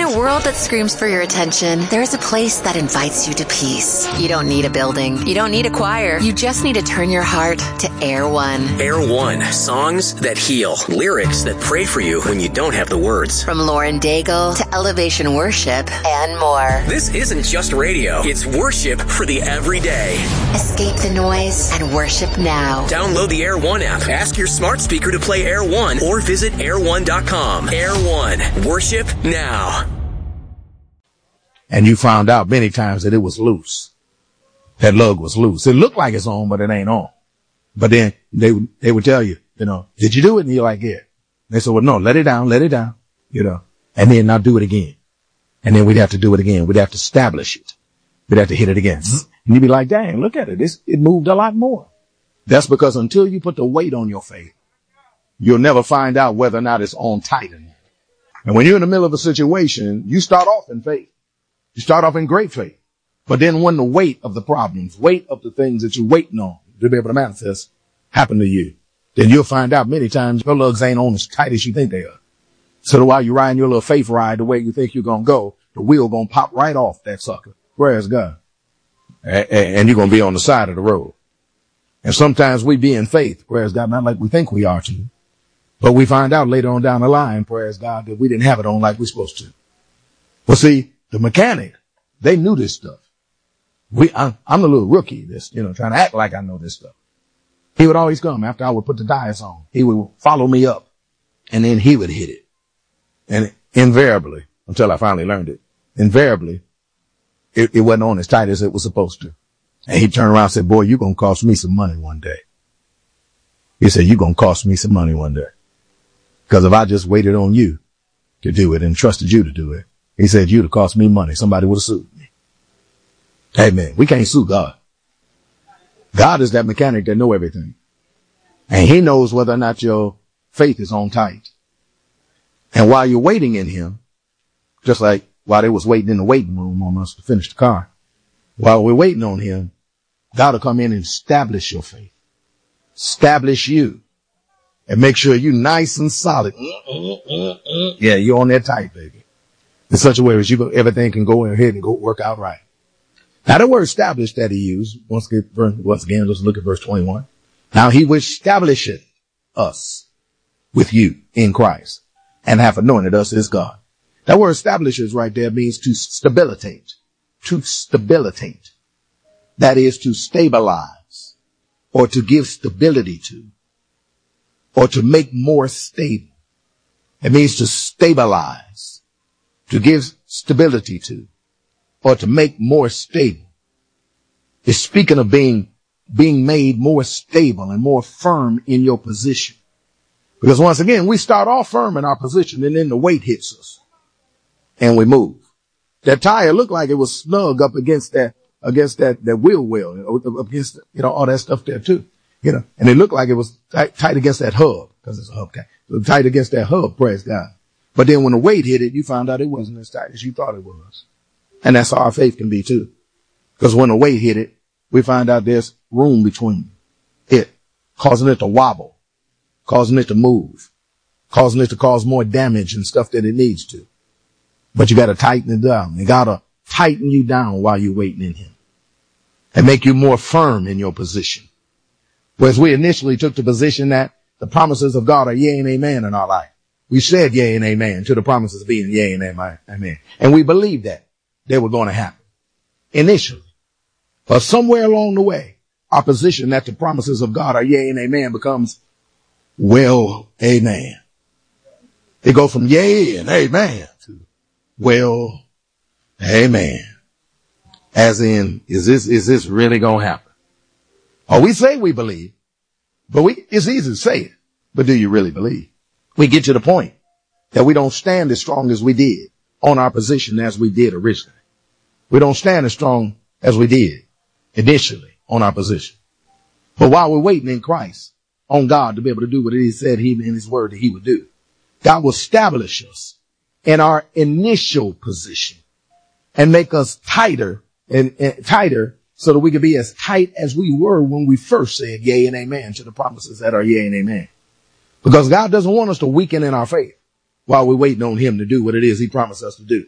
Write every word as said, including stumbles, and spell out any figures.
a world that screams for your attention, there is a place that invites you to peace. You don't need a building. You don't need a choir. You just need to turn your heart to Air One. Air One. Songs that heal. Lyrics that pray for you when you don't have the words. From Lauren Daigle to Elevation Worship and more. This isn't just radio. It's worship for the everyday. Escape the noise and worship now. Download the Air One app. Ask your smart speaker to play Air One or visit air one dot com. Air One. Worship now. And you found out many times that it was loose. That lug was loose. It looked like it's on, but it ain't on. But then they they would tell you, you know, did you do it? And you're like, yeah. They said, well, no, let it down, let it down, you know, and then now do it again. And then we'd have to do it again. We'd have to establish it. We'd have to hit it again. And you'd be like, dang, look at it. It's, it moved a lot more. That's because until you put the weight on your faith, you'll never find out whether or not it's on tight enough. And when you're in the middle of a situation, you start off in faith. You start off in great faith. But then when the weight of the problems, weight of the things that you're waiting on to be able to manifest happen to you, then you'll find out many times your lugs ain't on as tight as you think they are. So while you're riding your little faith ride the way you think you're going to go, the wheel going to pop right off that sucker. Praise God. And you're going to be on the side of the road. And sometimes we be in faith, praise God, not like we think we are to. But we find out later on down the line, praise God, that we didn't have it on like we're supposed to. Well, see, the mechanic, they knew this stuff. We, I'm, I'm the little rookie that's, you know, trying to act like I know this stuff. He would always come after I would put the tires on. He would follow me up and then he would hit it. And invariably, until I finally learned it, invariably, it, it wasn't on as tight as it was supposed to. And he turned around and said, boy, you're going to cost me some money one day. He said, you're going to cost me some money one day. Because if I just waited on you to do it and trusted you to do it, he said, you'd have cost me money. Somebody would have sued me. Amen. We can't sue God. God is that mechanic that know everything. And he knows whether or not your faith is on tight. And while you're waiting in him, just like while they was waiting in the waiting room on us to finish the car, while we're waiting on him, God will come in and establish your faith. Establish you. And make sure you're nice and solid. Yeah, you're on that tight, baby. In such a way that you, everything can go ahead and go work out right. Now the word established that he used, once again, once again, let's look at verse twenty-one. Now he will establish it, us, with you in Christ, and have anointed us as God. That word establishes right there means to stabilitate, to stabilitate. That is to stabilize, or to give stability to, or to make more stable. It means to stabilize, to give stability to, or to make more stable. It's speaking of being, being made more stable and more firm in your position. Because once again, we start off firm in our position and then the weight hits us and we move. That tire looked like it was snug up against that, against that, that wheel well, against, you know, all that stuff there too, you know, and it looked like it was tight, tight against that hub because it's a hubcap, so tight against that hub, praise God. But then when the weight hit it, you found out it wasn't as tight as you thought it was. And that's how our faith can be too. Because when the weight hit it, we find out there's room between it, causing it to wobble, causing it to move, causing it to cause more damage and stuff that it needs to. But you got to tighten it down. You got to tighten you down while you're waiting in him and make you more firm in your position. Whereas we initially took the position that the promises of God are yea and amen in our life. We said yea and amen to the promises being yea and amen. And we believed that they were going to happen initially. But somewhere along the way, our position that the promises of God are yea and amen becomes well, amen. They go from yea and amen to well, amen. As in, is this, is this really going to happen? Or we say we believe, but we, it's easy to say it, but do you really believe? We get to the point that we don't stand as strong as we did on our position as we did originally. We don't stand as strong as we did initially on our position. But while we're waiting in Christ on God to be able to do what he said he in his word that he would do, God will establish us in our initial position and make us tighter and, and tighter so that we can be as tight as we were when we first said yea and amen to the promises that are yea and amen. Because God doesn't want us to weaken in our faith while we're waiting on him to do what it is he promised us to do.